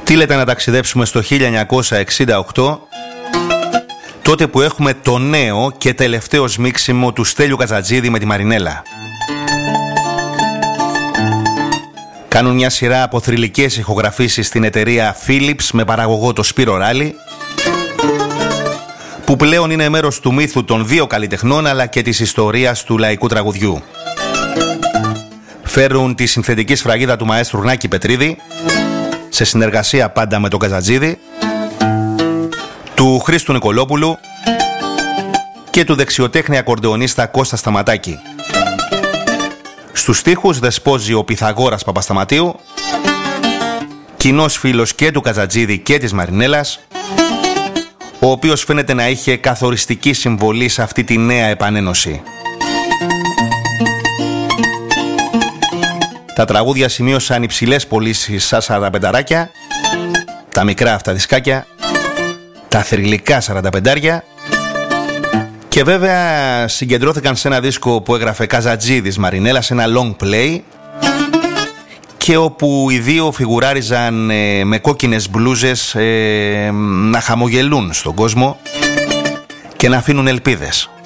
Τι λέτε να ταξιδέψουμε στο 1968, τότε που έχουμε το νέο και τελευταίο σμίξιμο του Στέλιου Καζατζίδη με τη Μαρινέλα. Κάνουν μια σειρά από θρυλικές ηχογραφήσεις στην εταιρεία Philips με παραγωγό το Σπύρο Ράλη, που πλέον είναι μέρος του μύθου των δύο καλλιτεχνών αλλά και της ιστορίας του λαϊκού τραγουδιού. Φέρουν τη συνθετική σφραγίδα του μαέστρου Νάκη Πετρίδη, σε συνεργασία πάντα με τον Καζατζίδη, του Χρήστου Νικολόπουλου και του δεξιοτέχνη ακορντεονίστα Κώστα Σταματάκη. Στους στίχους δεσπόζει ο Πυθαγόρας Παπασταματίου, κοινός φίλος και του Καζατζίδη και της Μαρινέλας, ο οποίος φαίνεται να είχε καθοριστική συμβολή σε αυτή τη νέα επανένωση. Τα τραγούδια σημείωσαν υψηλές πωλήσεις σαν 45, τα μικρά αυτά δισκάκια, τα θρυλικά 45, και βέβαια συγκεντρώθηκαν σε ένα δίσκο που έγραφε Καζατζίδης Μαρινέλα, σε ένα long play, και όπου οι δύο φιγουράριζαν με κόκκινες μπλούζες να χαμογελούν στον κόσμο και να αφήνουν ελπίδες.